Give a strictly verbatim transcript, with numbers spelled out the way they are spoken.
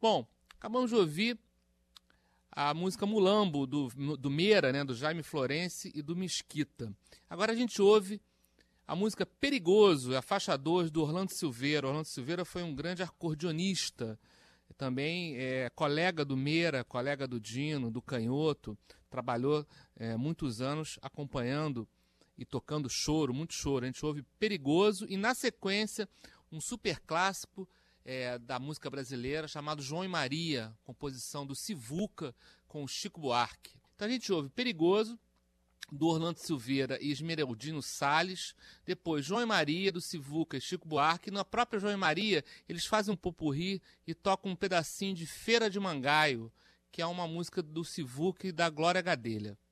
Bom, acabamos de ouvir a música Mulambo, do, do Meira, né, do Jaime Florence e do Mesquita. Agora a gente ouve a música Perigoso, a faixa dois do Orlando Silveira. Orlando Silveira foi um grande acordeonista, também é colega do Meira, colega do Dino, do Canhoto, trabalhou é, muitos anos acompanhando e tocando choro, muito choro. A gente ouve Perigoso e, na sequência, um super clássico é, da música brasileira chamado João e Maria, composição do Sivuca com o Chico Buarque. Então a gente ouve Perigoso, do Orlando Silveira e Esmeraldino Salles, depois João e Maria, do Sivuca e Chico Buarque, e na própria João e Maria eles fazem um popurrí e tocam um pedacinho de Feira de Mangaio, que é uma música do Sivuca e da Glória Gadelha.